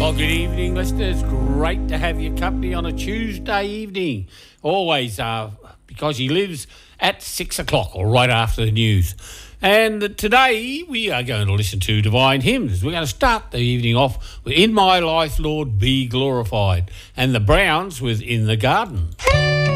Good evening, listeners. Great to have your company on a Tuesday evening. Always, because he lives at 6 o'clock or right after the news. And today we are going to listen to Divine Hymns. We're going to start the evening off with In My Life, Lord, Be Glorified, and the Browns with In the Garden.